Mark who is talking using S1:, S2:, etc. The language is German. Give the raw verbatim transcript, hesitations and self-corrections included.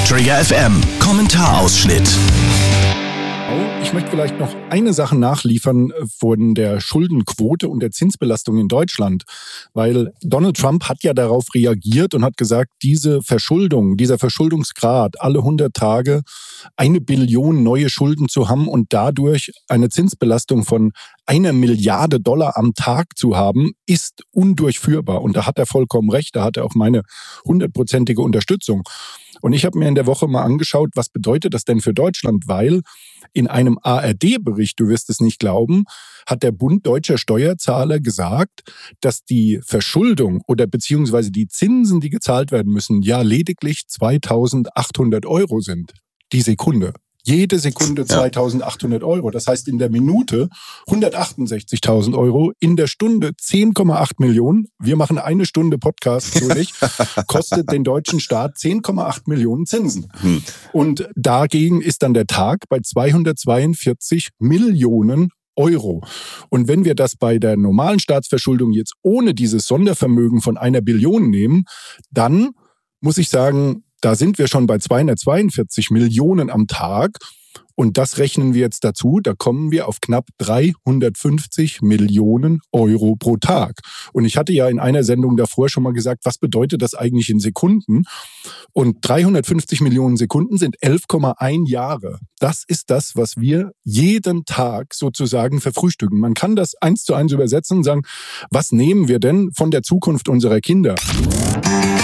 S1: Trigger F M, Kommentarausschnitt.
S2: Ich möchte vielleicht noch eine Sache nachliefern von der Schuldenquote und der Zinsbelastung in Deutschland, weil Donald Trump hat ja darauf reagiert und hat gesagt, diese Verschuldung, dieser Verschuldungsgrad, alle hundert Tage eine Billion neue Schulden zu haben und dadurch eine Zinsbelastung von einer Milliarde Dollar am Tag zu haben, ist undurchführbar. Und da hat er vollkommen recht, da hat er auch meine hundertprozentige Unterstützung. Und ich habe mir in der Woche mal angeschaut, was bedeutet das denn für Deutschland, weil in einem A R D-Bericht, du wirst es nicht glauben, hat der Bund Deutscher Steuerzahler gesagt, dass die Verschuldung oder beziehungsweise die Zinsen, die gezahlt werden müssen, ja lediglich zweitausendachthundert Euro sind. Die Sekunde. Jede Sekunde zweitausendachthundert Euro. Das heißt in der Minute hundertachtundsechzigtausend Euro, in der Stunde zehn Komma acht Millionen. Wir machen eine Stunde Podcast, so nicht, kostet den deutschen Staat zehn Komma acht Millionen Zinsen. Hm. Und dagegen ist dann der Tag bei zweihundertzweiundvierzig Millionen Euro. Und wenn wir das bei der normalen Staatsverschuldung jetzt ohne dieses Sondervermögen von einer Billion nehmen, dann muss ich sagen, da sind wir schon bei zweihundertzweiundvierzig Millionen am Tag und das rechnen wir jetzt dazu, da kommen wir auf knapp dreihundertfünfzig Millionen Euro pro Tag. Und ich hatte ja in einer Sendung davor schon mal gesagt, was bedeutet das eigentlich in Sekunden? Und dreihundertfünfzig Millionen Sekunden sind elf Komma eins Jahre. Das ist das, was wir jeden Tag sozusagen verfrühstücken. Man kann das eins zu eins übersetzen und sagen, was nehmen wir denn von der Zukunft unserer Kinder?